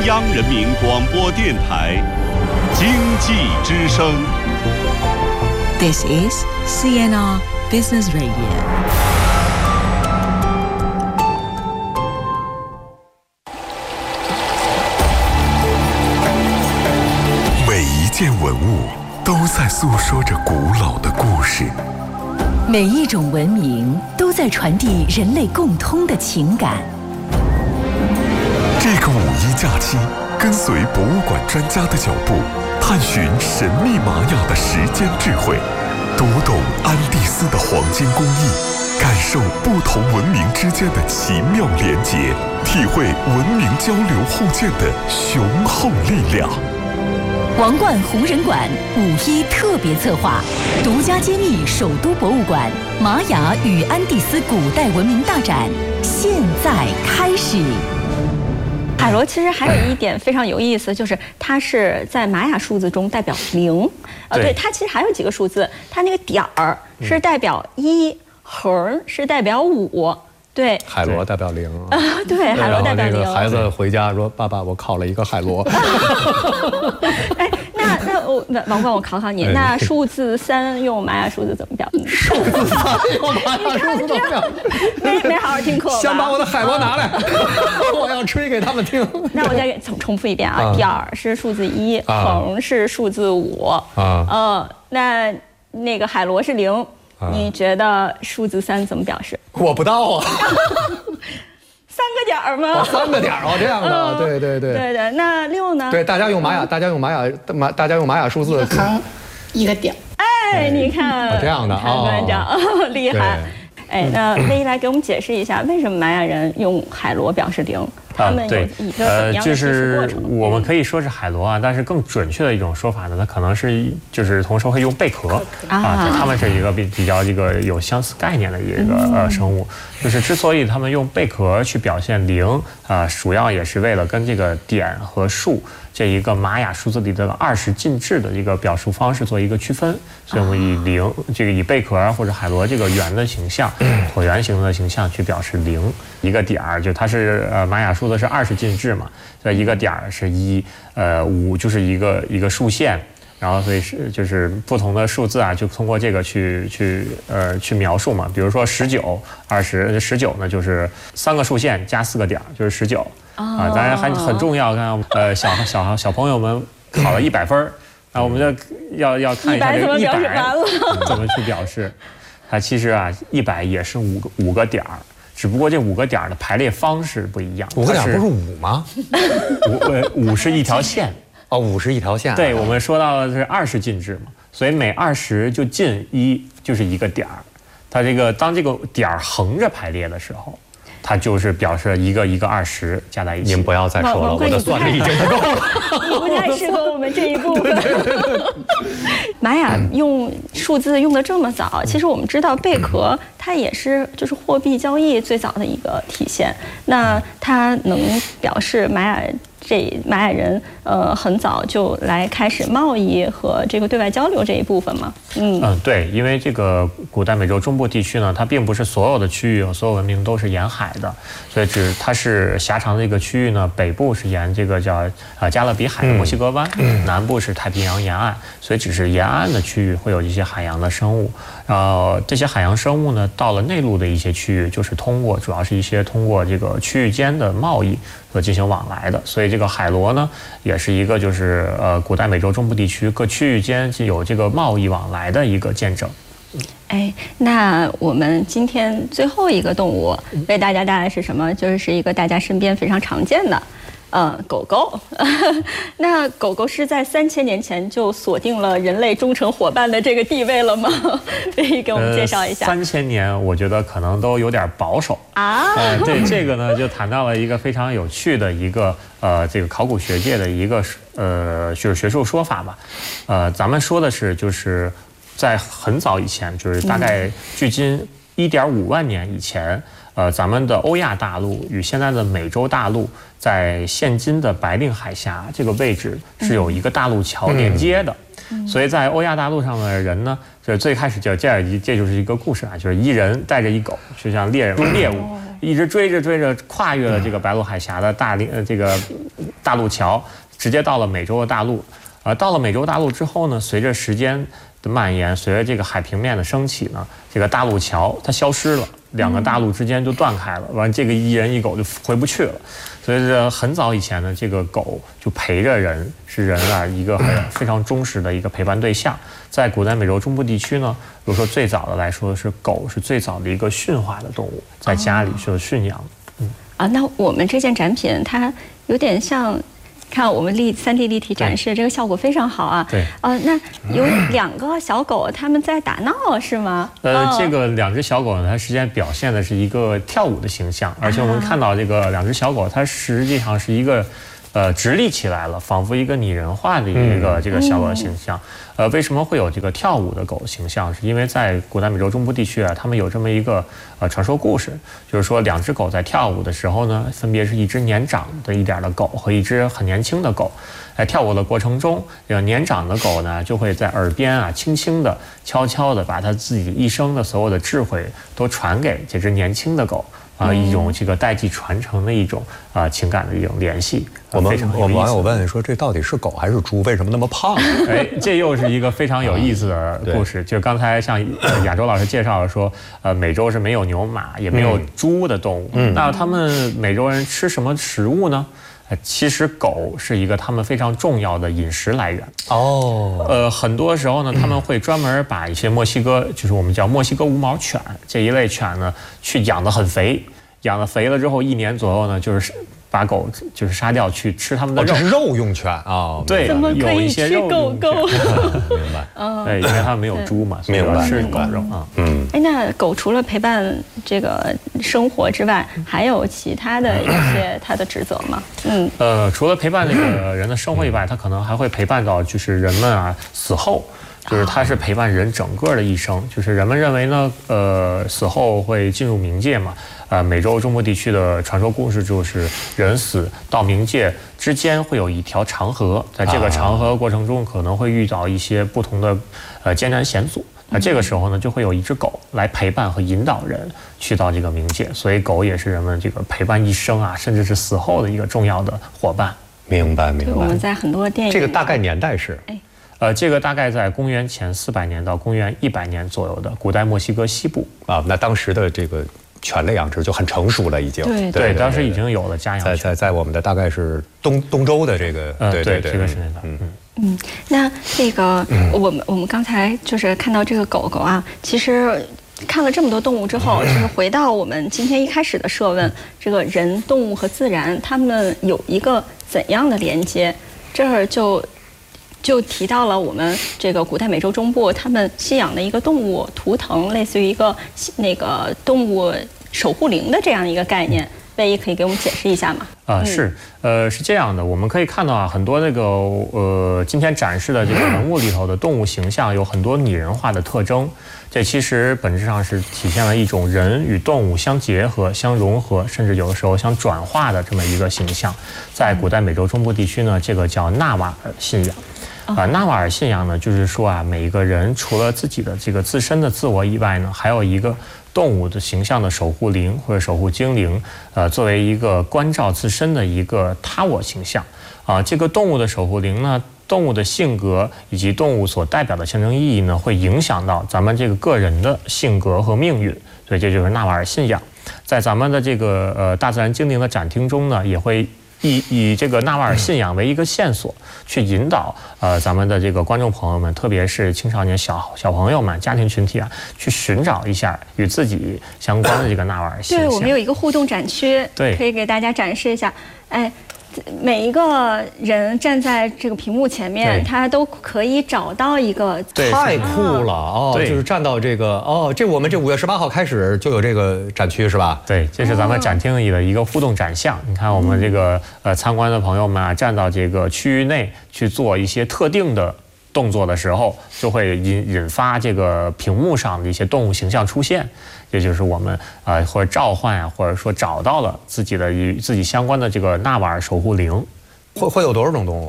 央人民广播电台经济之声。 This is CNR Business Radio。 每一件文物都在诉说着古老的故事， 每一种文明都在传递人类共通的情感。 这个5·1假期，跟随博物馆专家的脚步，探寻神秘玛雅的时间智慧，读懂安第斯的黄金工艺，感受不同文明之间的奇妙连结，体会文明交流互鉴的雄厚力量。 王冠红人馆5·1特别策划，独家揭秘首都博物馆玛雅与安第斯古代文明大展，现在开始。 海螺其实还有一点非常有意思，就是它是在玛雅数字中代表0，对，它其实还有几个数字，它那个点儿是代表1，横是代表5。对， 海螺代表0啊， 对，海螺代表0。 孩子回家说：“爸爸，我烤了一个海螺。” 哎，那王冠，我考考你，那数字3用玛雅数字怎么表？ 数字3用玛雅数字怎么表？ 没好好听课吧？ 先把我的海螺拿来，我要吹给他们听。 那我再重复一遍啊，点儿是数字1，横是数字5。那个海螺是0。你觉得数字3怎么表示？ 我不到啊 ，3个点儿吗 ？3个点儿哦，这样的，对。 那6呢？ 对，大家用玛雅数字， 一个点。 哎，你看， 这样的啊，馆长厉害。哎，那魏一来给我们解释一下，为什么玛雅人用海螺表示0？他们有一个怎么样的就是过程？ 我们可以说是海螺啊，但是更准确的一种说法呢，它可能是就是同时会用贝壳啊，它们是一个比较这个有相似概念的一个生物。就是之所以他们用贝壳去表现0啊，主要也是为了跟这个点和数这一个玛雅数字里的20进制的一个表述方式做一个区分，所以我们以0这个以贝壳或者海螺这个圆的形象、椭圆形的形象去表示0，一个点儿就它是玛雅数字是20进制嘛，所以一个点儿是1，5就是一个竖线。然后所以是就是不同的数字啊，就通过这个去描述嘛。比如说19呢，就是3个竖线加4个点，就是19啊。当然很重要，看小朋友们考了100分，那我们就要看一下这个100怎么去表示。它其实啊，100也是5个点儿，只不过这5个点的排列方式不一样。 5个点不是5吗 ？5是一条线。 哦，5是一条线。 对，我们说到的是20进制嘛，所以每20就进1就是一个点儿。它当这个点儿横着排列的时候，它就是表示一个20加在一起。 您不要再说了，我的算力已经不够了。 你不太适合我们这一部分。玛雅用数字用的这么早，其实我们知道贝壳它也是就是货币交易最早的一个体现。那它能表示玛雅人很早就来开始贸易和这个对外交流这一部分吗？ 对，因为这个古代美洲中部地区呢，它并不是所有的区域所有文明都是沿海的，所以它是狭长的一个区域呢，北部是沿这个叫加勒比海的墨西哥湾，南部是太平洋沿岸，所以只是沿岸的区域会有一些海洋的生物。这些海洋生物呢，到了内陆的一些区域，就是主要是一些通过这个区域间的贸易所进行往来的。所以这个海螺呢，也是一个就是古代美洲中部地区各区域间有这个贸易往来的一个见证。 哎，那我们今天最后一个动物为大家带来是什么？就是一个大家身边非常常见的。狗狗，那狗狗是在3000年前就锁定了人类忠诚伙伴的这个地位了吗？可以给我们介绍一下。 3000年，我觉得可能都有点保守啊。对，这个呢，就谈到了一个非常有趣的一个这个考古学界的一个就是学术说法吧。咱们说的是就是在很早以前，就是大概距今1.5万年以前。咱们的欧亚大陆与现在的美洲大陆，在现今的白令海峡这个位置是有一个大陆桥连接的。 所以在欧亚大陆上的人呢，就是最开始这就是一个故事啊，就是一人带着一狗，就像猎物，一直追着，跨越了这个白令海峡的这个大陆桥，直接到了美洲的大陆。到了美洲大陆之后呢，随着时间的蔓延，随着这个海平面的升起呢，这个大陆桥它消失了，两个大陆之间就断开了，完这个一人一狗就回不去了。所以这很早以前呢，这个狗就陪着人，是人啊一个非常忠实的一个陪伴对象。在古代美洲中部地区呢，比如说最早的来说是狗是最早的一个驯化的动物，在家里是驯养。 那我们这件展品它有点像。看我们3D 立体展示，这个效果非常好啊。 对。 那有2个小狗，它们在打闹是吗？ 这个2只小狗呢，它实际上表现的是一个跳舞的形象，而且我们看到这个2只小狗，它实际上是一个直立起来了，仿佛一个拟人化的一个这个小狗形象。为什么会有这个跳舞的狗形象？是因为在古代美洲中部地区啊，他们有这么一个传说故事，就是说2只狗在跳舞的时候呢，分别是一只年长的一点的狗和一只很年轻的狗。在跳舞的过程中，这个年长的狗呢，就会在耳边啊，轻轻的、悄悄的把它自己一生的所有的智慧都传给这只年轻的狗。一种这个代际传承的一种情感的一种联系。 我们网友问说，这到底是狗还是猪？为什么那么胖？ 这又是一个非常有意思的故事。就刚才像亚洲老师介绍了说，美洲是没有牛马也没有猪的动物。那他们美洲人吃什么食物呢？其实狗是一个他们非常重要的饮食来源。很多时候呢，他们会专门把一些墨西哥，就是我们叫墨西哥无毛犬这一类犬呢，去养得很肥，养得肥了之后，1年左右呢，就是把狗就是杀掉去吃它们的肉。 这是肉用犬啊？ 对，有一些肉用犬。 明白。 对，因为它们没有猪嘛，所以吃狗肉啊。 那狗除了陪伴这个生活之外，还有其他的一些它的职责吗？ 除了陪伴这个人的生活以外，它可能还会陪伴到就是人们啊死后。就是它是陪伴人整个的一生，就是人们认为呢，死后会进入冥界嘛。美洲中部地区的传说故事就是人死到冥界之间会有一条长河，在这个长河过程中可能会遇到一些不同的艰难险阻。那这个时候呢，就会有一只狗来陪伴和引导人去到这个冥界，所以狗也是人们这个陪伴一生啊，甚至是死后的一个重要的伙伴。 明白。 我们在很多电影， 这个大概年代是？ 这个大概在公元前400年到公元100年左右的古代墨西哥西部啊，那当时的这个犬类养殖就很成熟了，已经。 对， 当时已经有了家养犬。 在我们的大概是东周的这个， 对这个时间段。 那这个我们刚才就是看到这个狗狗啊，其实看了这么多动物之后，就是回到我们今天一开始的设问，这个人、动物和自然，它们有一个怎样的连接？这儿就提到了我们这个古代美洲中部他们信仰的一个动物图腾，类似于一个那个动物守护灵的这样一个概念。魏一可以给我们解释一下吗？ 是这样的，我们可以看到啊，很多那个今天展示的这个人物里头的动物形象有很多拟人化的特征，这其实本质上是体现了一种人与动物相结合、相融合，甚至有的时候相转化的这么一个形象。在古代美洲中部地区呢，这个叫纳瓦尔信仰。纳瓦尔信仰呢，就是说啊，每一个人除了自己的这个自身的自我以外呢，还有一个动物的形象的守护灵或者守护精灵，作为一个关照自身的一个他我形象。这个动物的守护灵呢，动物的性格以及动物所代表的象征意义呢，会影响到咱们这个个人的性格和命运。所以这就是纳瓦尔信仰。在咱们的这个大自然精灵的展厅中呢，也会以这个纳瓦尔信仰为一个线索，去引导咱们的这个观众朋友们，特别是青少年小朋友们、家庭群体啊，去寻找一下与自己相关的这个纳瓦尔信仰。 对，我们有一个互动展区， 对， 可以给大家展示一下。每一个人站在这个屏幕前面，他都可以找到一个。 太酷了就是站到这个这我们这5月18号开始就有这个展区是吧？ 对，这是咱们展厅里的一个互动展项。你看我们这个参观的朋友们啊，站到这个区域内去做一些特定的动作的时候，就会引发这个屏幕上的一些动物形象出现。也就是我们或者召唤啊，或者说找到了自己的与自己相关的这个纳瓦尔守护灵。 会有多少种动物？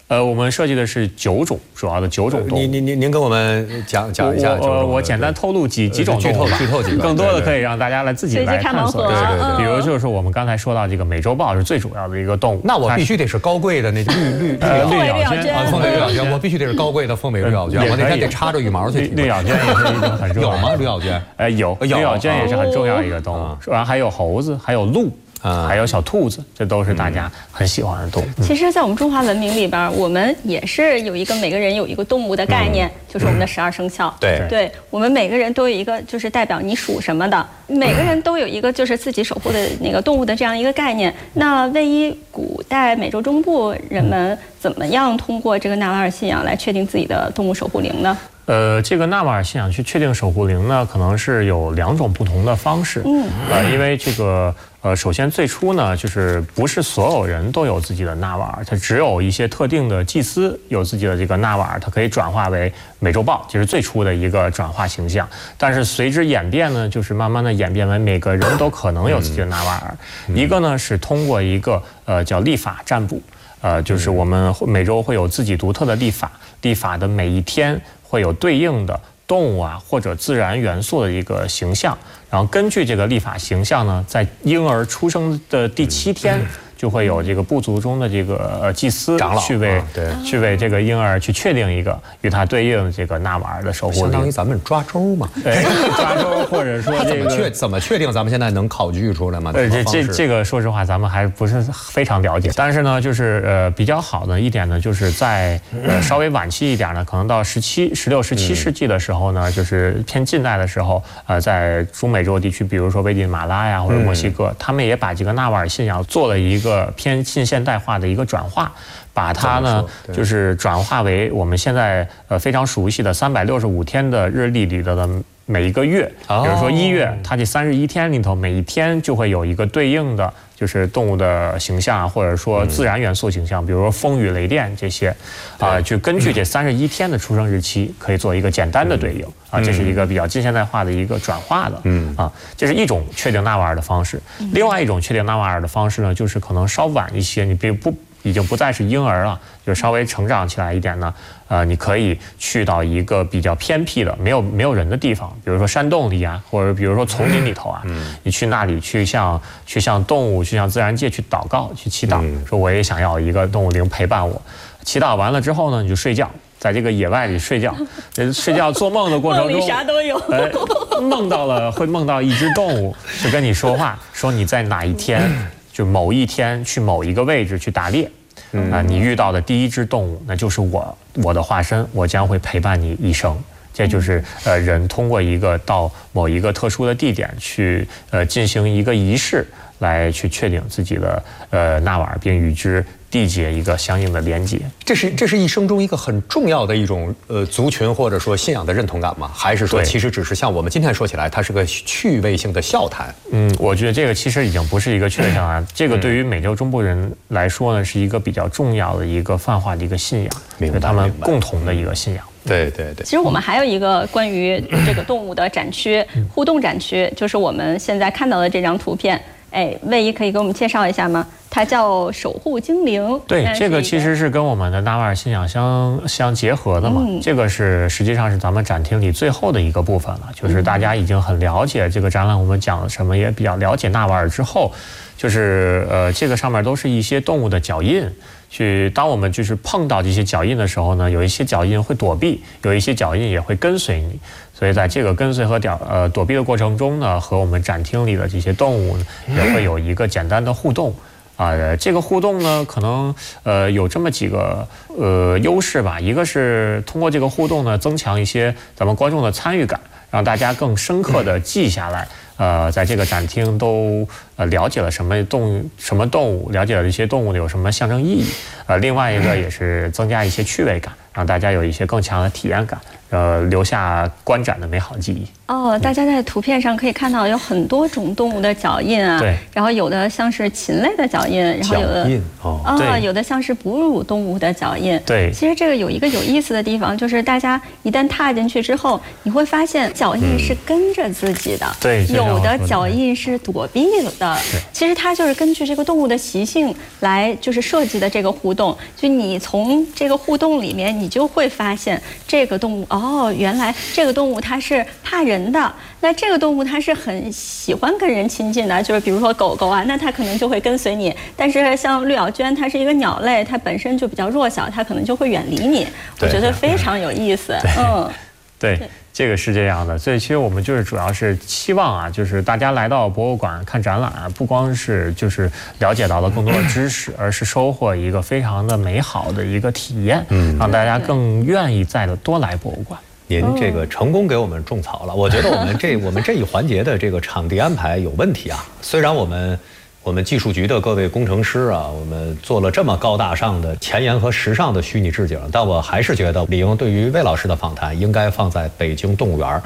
我们设计的是9种，主要的9种动物。 您跟我们讲一下。 我简单透露几种动物吧， 剧透几个， 更多的可以让大家来自己来探索。 对， 比如就是我们刚才说到这个美洲豹是最主要的一个动物。 那我必须得是高贵的那绿咬鹃， 凤尾绿咬鹃，我必须得是高贵的凤尾绿咬鹃，我那天得插着羽毛去。 绿咬鹃也是一种很重要。 有吗？绿咬鹃？ 有，绿咬鹃也是很重要的一个动物。然后还有猴子，还有鹿。还有小兔子，这都是大家很喜欢的动物。 其实，在我们中华文明里边，我们也是有一个每个人有一个动物的概念，就是我们的12生肖。对，我们每个人都有一个就是代表你属什么的，每个人都有一个就是自己守护的那个动物的这样一个概念。那位于古代美洲中部人们怎么样通过这个纳瓦尔信仰来确定自己的动物守护灵呢？ 这个纳瓦尔信仰去确定守护灵呢，可能是有2种不同的方式。因为这个首先最初呢，就是不是所有人都有自己的纳瓦尔，它只有一些特定的祭司有自己的这个纳瓦尔，它可以转化为美洲豹，就是最初的一个转化形象。但是随之演变呢，就是慢慢的演变为每个人都可能有自己的纳瓦尔。一个呢是通过一个叫历法占卜，就是我们美洲会有自己独特的历法，历法的每一天会有对应的动物啊或者自然元素的一个形象，然后根据这个历法形象呢，在婴儿出生的第7天，就会有这个部族中的这个祭司去为这个婴儿去确定一个与它对应的这个纳瓦尔的守护灵， 相当于咱们抓周嘛。 对，抓周或者说这个怎么确定？咱们现在能考据出来吗？ 这个说实话咱们还不是非常了解。但是呢，就是比较好的一点呢，就是在稍微晚期一点呢，可能到16、17世纪的时候呢，就是偏近代的时候，在中美洲地区，比如说危地马拉呀或者墨西哥，他们也把这个纳瓦尔信仰做了一个偏近现代化的一个转化，把它呢就是转化为我们现在非常熟悉的365天的日历里的每一个月。比如说1月，它这31天里头，每一天就会有一个对应的就是动物的形象，或者说自然元素形象，比如说风雨雷电这些，就根据这31天的出生日期，可以做一个简单的对应啊，这是一个比较近现代化的一个转化的，这是一种确定纳瓦尔的方式。另外一种确定纳瓦尔的方式呢，就是可能稍晚一些，你已经不再是婴儿了，就稍微成长起来一点呢，你可以去到一个比较偏僻的没有人的地方，比如说山洞里啊，或者比如说丛林里头啊，你去那里去向动物、去向自然界去祷告、去祈祷，说我也想要一个动物灵陪伴我。祈祷完了之后呢，你就睡觉，在这个野外里睡觉，睡觉做梦的过程中， 梦里啥都有， 会梦到一只动物就跟你说话，说你在哪一天。就某一天去某一个位置去打猎，你遇到的第一只动物，那就是我的化身，我将会陪伴你一生。这就是人通过一个到某一个特殊的地点去进行一个仪式，来去确定自己的纳瓦尔，并与之缔结一个相应的连结。 这是一生中一个很重要的一种族群或者说信仰的认同感吗？还是说其实只是像我们今天说起来，它是个趣味性的笑谈？ 我觉得这个其实已经不是一个趣味笑谈，这个对于美洲中部人来说呢，是一个比较重要的一个泛化的一个信仰，是他们共同的一个信仰。 对。 其实我们还有一个关于这个动物的展区，互动展区，就是我们现在看到的这张图片。魏一可以给我们介绍一下吗？它叫守护精灵。 对，这个其实是跟我们的纳瓦尔信仰相结合的嘛。这个实际上是咱们展厅里最后的一个部分了，就是大家已经很了解这个展览我们讲了什么，也比较了解纳瓦尔之后，就是这个上面都是一些动物的脚印。当我们就是碰到这些脚印的时候呢，有一些脚印会躲避，有一些脚印也会跟随你。所以在这个跟随和躲避的过程中呢，和我们展厅里的这些动物呢，也会有一个简单的互动。这个互动呢，可能有这么几个优势吧。一个是通过这个互动呢，增强一些咱们观众的参与感，让大家更深刻地记下来。在这个展厅都了解了什么动物，了解了这些动物有什么象征意义。另外一个也是增加一些趣味感，让大家有一些更强的体验感， 留下观展的美好记忆。 大家在图片上可以看到有很多种动物的脚印啊， 对， 然后有的像是禽类的脚印，然后有的有的像是哺乳动物的脚印。 对， 其实这个有一个有意思的地方，就是大家一旦踏进去之后，你会发现脚印是跟着自己的， 对， 有的脚印是躲避的。其实它就是根据这个动物的习性来就是设计的这个互动，就你从这个互动里面，你就会发现这个动物原来这个动物它是怕人的，那这个动物它是很喜欢跟人亲近的，就是比如说狗狗啊，那它可能就会跟随你。但是像绿袄鹃，它是一个鸟类，它本身就比较弱小，它可能就会远离你。我觉得非常有意思。 对，这个是这样的。所以其实我们就是主要是期望啊，就是大家来到博物馆看展览，不光是就是了解到了更多的知识，而是收获一个非常的美好的一个体验，让大家更愿意再多来博物馆。 您这个成功给我们种草了，我觉得我们这一环节的这个场地安排有问题啊。虽然我们技术局的各位工程师啊，我们做了这么高大上的前沿和时尚的虚拟置景，但我还是觉得李英对于魏老师的访谈应该放在北京动物园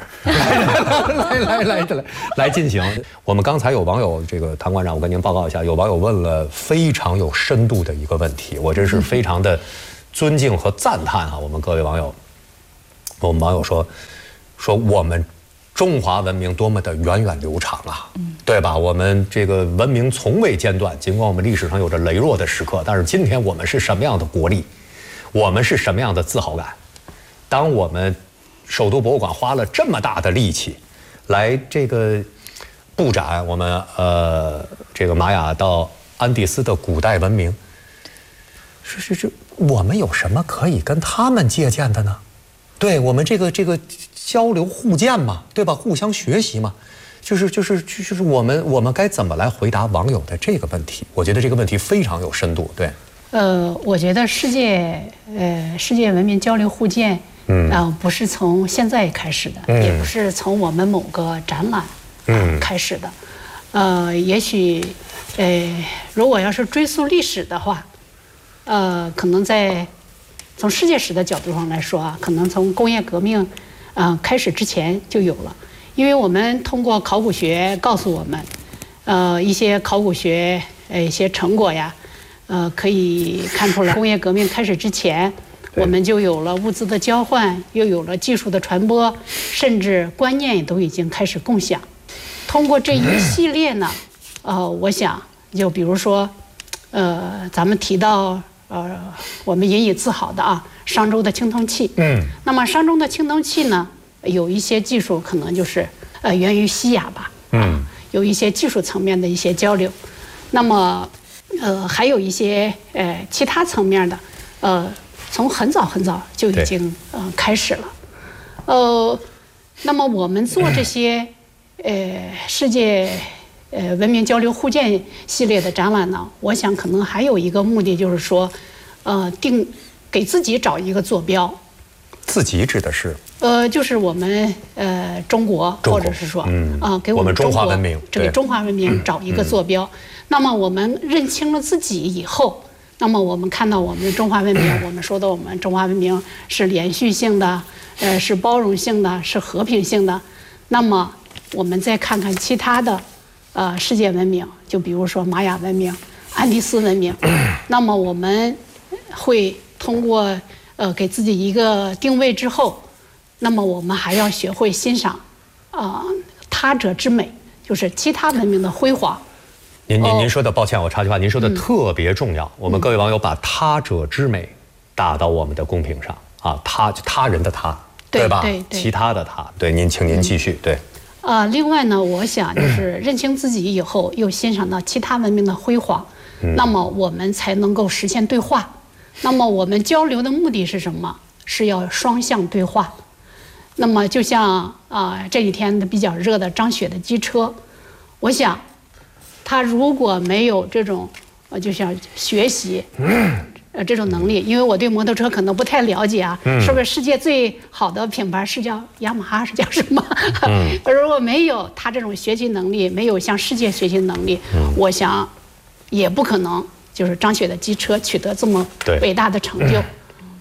来进行。我们刚才有网友，这个谭馆长，我跟您报告一下，有网友问了非常有深度的一个问题，我真是非常的尊敬和赞叹啊，我们各位网友。我们网友说我们中华文明多么的源远流长啊，对吧？我们这个文明从未间断，尽管我们历史上有着羸弱的时刻，但是今天我们是什么样的国力，我们是什么样的自豪感？当我们首都博物馆花了这么大的力气来这个布展我们这个玛雅到安第斯的古代文明，是我们有什么可以跟他们借鉴的呢？对我们这个交流互鉴嘛，对吧？互相学习嘛，就是我们该怎么来回答网友的这个问题？我觉得这个问题非常有深度。对， 我觉得世界文明交流互鉴，不是从现在开始的，也不是从我们某个展览开始的，也许如果要是追溯历史的话，可能从世界史的角度上来说啊，可能从工业革命开始之前就有了，因为我们通过考古学告诉我们，一些考古学一些成果呀，可以看出来工业革命开始之前，我们就有了物资的交换，又有了技术的传播，甚至观念也都已经开始共享。通过这一系列呢，我想就比如说，咱们提到。我们引以自豪的商周的青铜器。那么商周的青铜器呢，有一些技术可能就是源于西亚吧。有一些技术层面的一些交流。那么还有一些其他层面的，从很早就已经开始了。那么我们做这些世界文明交流互鉴系列的展览呢，我想可能还有一个目的，就是说，给自己找一个坐标。 自己指的是？ 就是我们中国，或者是说给我们中华文明，给中华文明找一个坐标。那么我们认清了自己以后，那么我们看到我们的中华文明，我们说的我们中华文明是连续性的，是包容性的，是和平性的。那么我们再看看其他的。世界文明，就比如说玛雅文明、安第斯文明，那么我们会通过给自己一个定位之后，那么我们还要学会欣赏他者之美，就是其他文明的辉煌。 您说的，抱歉，我插句话，您说的特别重要。我们各位网友把他者之美打到我们的公屏上啊，他人的他，对吧？对，其他的他，对，请您继续，对。 另外呢，我想就是认清自己以后，又欣赏到其他文明的辉煌，那么我们才能够实现对话。那么我们交流的目的是什么？是要双向对话。那么就像这几天的比较热的张雪的机车，我想，他如果没有这种就像学习。这种能力，因为我对摩托车可能不太了解啊，是不是世界最好的品牌是叫雅马哈，是叫什么？如果没有他这种学习能力，没有向世界学习能力，我想也不可能就是张雪的机车取得这么伟大的成就。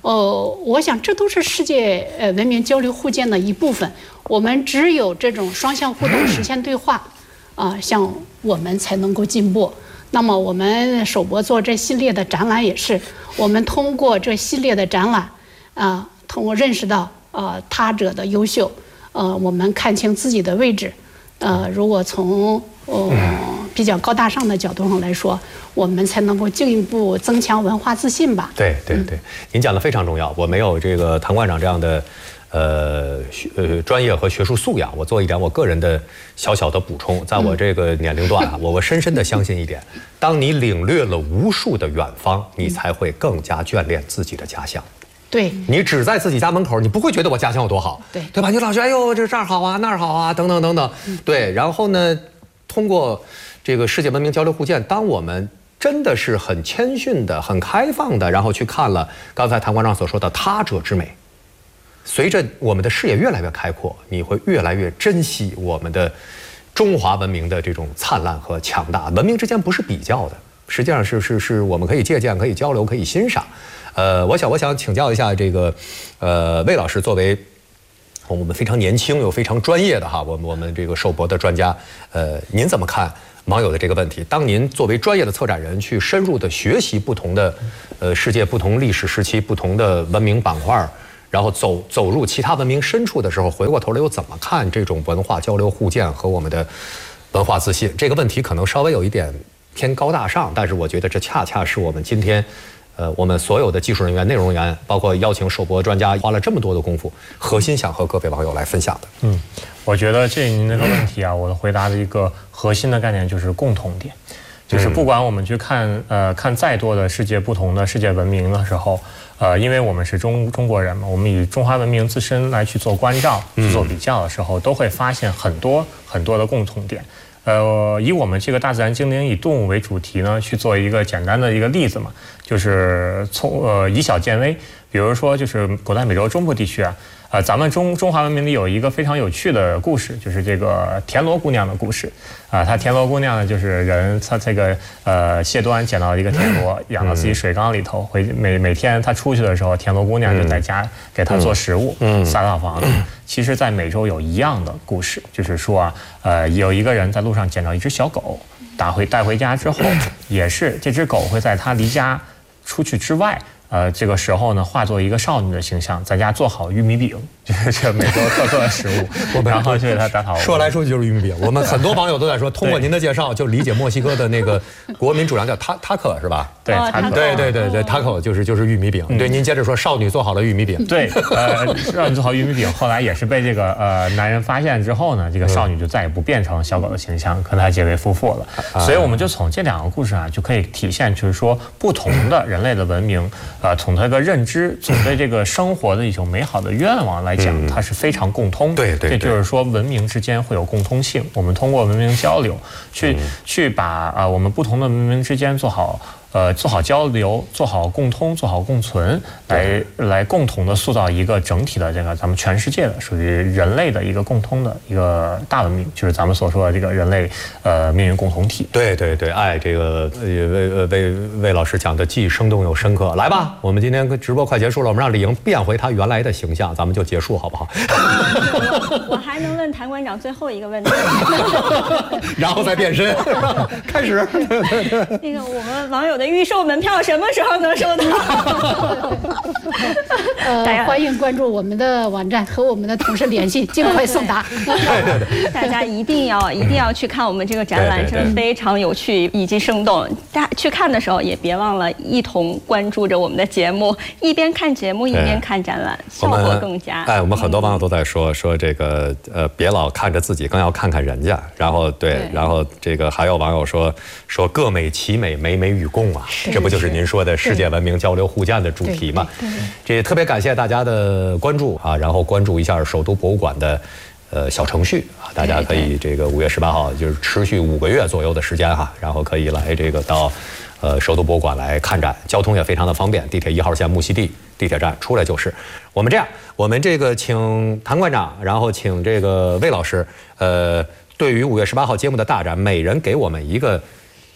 我想这都是世界文明交流互鉴的一部分。我们只有这种双向互动，实现对话，像我们才能够进步。那么我们首博做这系列的展览也是，我们通过这系列的展览，通过认识到他者的优秀，我们看清自己的位置。如果从比较高大上的角度上来说，我们才能够进一步增强文化自信吧。 对，您讲的非常重要。我没有这个谭馆长这样的专业和学术素养，我做一点我个人的小小的补充。在我这个年龄段啊，我深深的相信一点：当你领略了无数的远方，你才会更加眷恋自己的家乡。 对， 你只在自己家门口，你不会觉得我家乡有多好，对吧？你老觉得哎呦这儿好啊，那儿好啊，等等，对。然后呢，通过这个世界文明交流互鉴，当我们真的是很谦逊的、很开放的，然后去看了刚才谭馆长所说的他者之美，随着我们的视野越来越开阔，你会越来越珍惜我们的中华文明的这种灿烂和强大。文明之间不是比较的，实际上是我们可以借鉴、可以交流、可以欣赏。我想请教一下这个魏老师，作为我们非常年轻又非常专业的哈，我们这个授博的专家，您怎么看网友的这个问题？当您作为专业的策展人去深入的学习不同的世界不同历史时期不同的文明板块，然后走入其他文明深处的时候，回过头来又怎么看这种文化交流互鉴和我们的文化自信？这个问题可能稍微有一点偏高大上，但是我觉得这恰恰是我们今天我们所有的技术人员、内容人员，包括邀请授博专家，花了这么多的功夫，核心想和各位网友来分享的。 我觉得您那个问题啊，我的回答的一个核心的概念就是共同点，就是不管我们去看再多的世界不同的世界文明的时候，因为我们是中国人嘛，我们以中华文明自身来去做关照、去做比较的时候，都会发现很多的共同点。以我们这个大自然精灵以动物为主题呢，去做一个简单的一个例子嘛，就是以小见微。比如说，就是古代美洲中部地区啊，咱们中华文明里有一个非常有趣的故事，就是这个田螺姑娘的故事啊。她田螺姑娘呢，就是她这个谢端捡到一个田螺，养到自己水缸里头，每天她出去的时候，田螺姑娘就在家给她做食物，撒到房子。其实，在美洲有一样的故事，就是说有一个人在路上捡到一只小狗，带回家之后，也是这只狗会在他离家出去之外。这个时候呢，化作一个少女的形象，在家做好玉米饼，就是这美洲特色的食物，然后就给她打讨。 说来说去就是玉米饼。我们很多网友都在说，通过您的介绍就理解墨西哥的那个国民主粮叫塔可是吧？ 对， 塔可就是玉米饼。对，您接着说，少女做好了玉米饼。 对，少女做好玉米饼，后来也是被这个男人发现之后呢，这个少女就再也不变成小狗的形象，和他结为夫妇了。所以我们就从这两个故事啊，就可以体现，就是说不同的人类的文明。从这个认知，从对这个生活的一种美好的愿望来讲，它是非常共通。对，这就是说文明之间会有共通性。我们通过文明交流，去把我们不同的文明之间做好交流，做好共通，做好共存，来共同的塑造一个整体的这个咱们全世界的属于人类的一个共通的一个大文明，就是咱们所说的这个人类命运共同体。 对，这个魏老师讲的既生动又深刻。来吧，我们今天直播快结束了，我们让李莹变回她原来的形象，咱们就结束好不好？ 我还能问谭馆长最后一个问题， 然后再变身，开始。 那个我们网友的预售门票什么时候能收到？ 欢迎关注我们的网站，和我们的同事联系，尽快送达。 对，大家一定要去看我们这个展览，真的非常有趣以及生动。大家去看的时候也别忘了一同关注着我们的节目，一边看节目一边看展览，效果更佳。 我们很多网友都在说这个别老看着自己，更要看看人家。然后这个还有网友说各美其美，美美与共啊，这不就是您说的世界文明交流互鉴的主题吗？这特别感谢大家的关注啊，然后关注一下首都博物馆的小程序啊，大家可以这个5月18号就是持续5个月左右的时间哈，然后可以来这个到首都博物馆来看展，交通也非常的方便，地铁1号线木樨地地铁站出来就是。我们这样，我们这个请谭馆长，然后请这个魏老师，对于5月18号揭幕的大展，每人给我们一个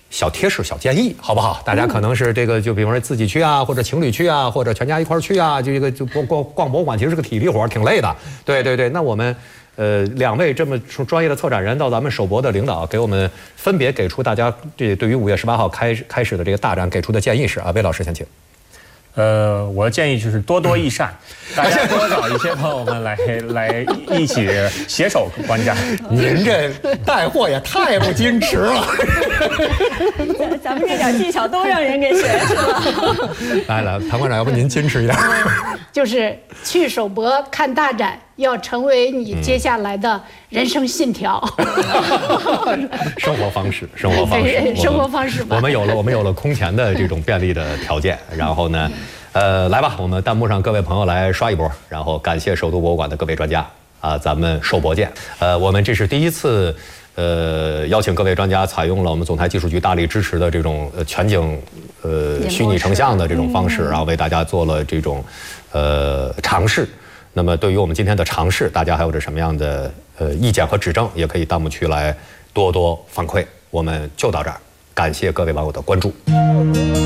小贴士、小建议，好不好？大家可能是这个，就比方说自己去啊，或者情侣去啊，或者全家一块儿去啊，这个就逛博物馆，其实是个体力活，挺累的。对，那我们2位这么专业的策展人到咱们首博的领导，给我们分别给出大家对于5月18号开始的这个大展给出的建议是啊，魏老师先请。 我的建议就是多多益善，大家多找一些朋友们来一起携手观展。 您这带货也太不矜持了。 咱们这点技巧都让人给学去了。 来，谭馆长，要不您矜持一点？ 就是去首博看大展，要成为你接下来的人生信条。 生活方式吧。我们有了空前的这种便利的条件，然后呢，来吧，我们弹幕上各位朋友来刷一波，然后感谢首都博物馆的各位专家啊，咱们首博见。我们这是第一次。邀请各位专家采用了我们总台技术局大力支持的这种全景虚拟成像的这种方式，然后为大家做了这种尝试。那么对于我们今天的尝试，大家还有着什么样的意见和指正，也可以弹幕区来多多反馈。我们就到这儿，感谢各位网友的关注。